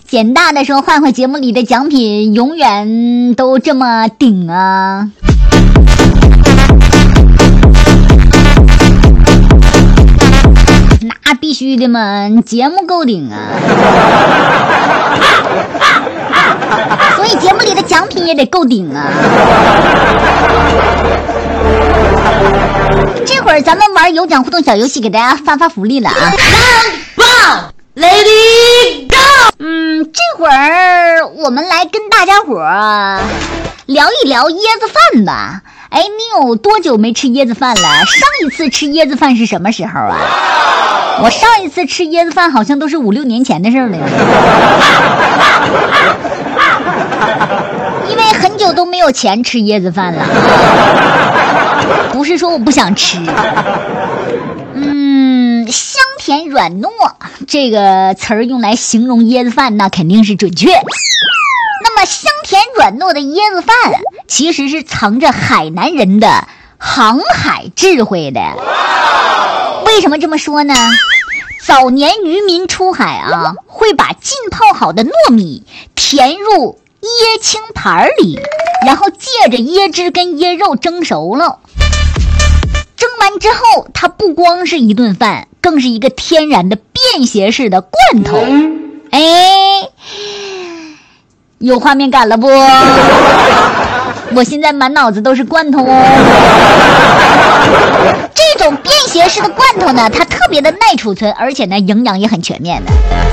简大的说，换回节目里的奖品永远都这么顶啊。那必须的嘛，节目够顶啊。所以节目里的奖品也得够顶啊。这会儿咱们玩有奖互动小游戏，给大家发福利了啊。 棒 Lady Go。 这会儿我们来跟大家伙儿聊一聊椰子饭吧。哎，你有多久没吃椰子饭了？上一次吃椰子饭是什么时候啊？我上一次吃椰子饭好像都是5、6年前的事了。因为很久都没有钱吃椰子饭了。不是说我不想吃。香甜软糯这个词儿用来形容椰子饭那肯定是准确。那么香甜软糯的椰子饭其实是藏着海南人的航海智慧的。为什么这么说呢？早年渔民出海啊，会把浸泡好的糯米填入椰青盘里，然后借着椰汁跟椰肉蒸熟了。蒸完之后，它不光是一顿饭，更是一个天然的便携式的罐头。哎，有画面感了不？我现在满脑子都是罐头哦。这种便携式的罐头呢，它特别的耐储存，而且呢营养也很全面的。